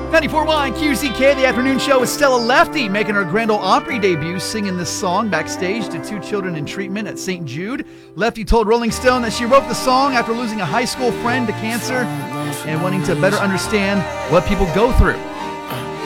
94.1 QZK, the afternoon show with Stella Lefty, making her Grand Ole Opry debut, singing this song backstage to two children in treatment at St. Jude. Lefty told Rolling Stone that she wrote the song after losing a high school friend to cancer and wanting to better understand what people go through.